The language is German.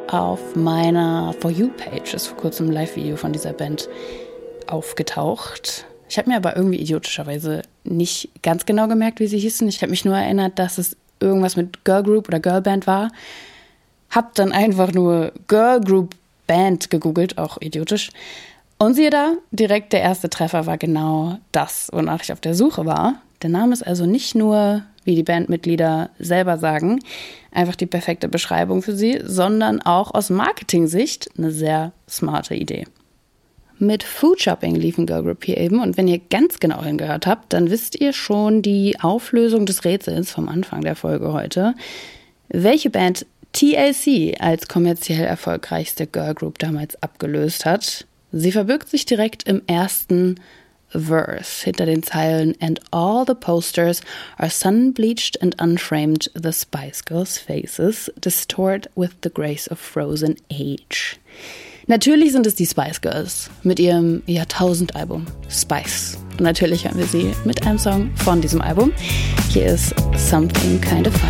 auf meiner For You-Page ist vor kurzem ein Live-Video von dieser Band aufgetaucht. Ich habe mir aber irgendwie idiotischerweise nicht ganz genau gemerkt, wie sie hießen. Ich habe mich nur erinnert, dass es irgendwas mit Girl Group oder Girl Band war. Hab dann einfach nur Girl Group Band gegoogelt, auch idiotisch. Und siehe da, direkt der erste Treffer war genau das, wonach ich auf der Suche war. Der Name ist also nicht nur, wie die Bandmitglieder selber sagen, einfach die perfekte Beschreibung für sie, sondern auch aus Marketing-Sicht eine sehr smarte Idee. Mit Food Shopping lief ein Girl Group hier eben und wenn ihr ganz genau hingehört habt, dann wisst ihr schon die Auflösung des Rätsels vom Anfang der Folge heute. Welche Band TLC als kommerziell erfolgreichste Girl Group damals abgelöst hat? Sie verbirgt sich direkt im ersten Verse hinter den Zeilen "And all the posters are sun-bleached and unframed, the Spice Girls' faces distort with the grace of frozen age." Natürlich sind es die Spice Girls mit ihrem Jahrtausendalbum Spice. Und natürlich hören wir sie mit einem Song von diesem Album. Hier ist Something Kind of Fun.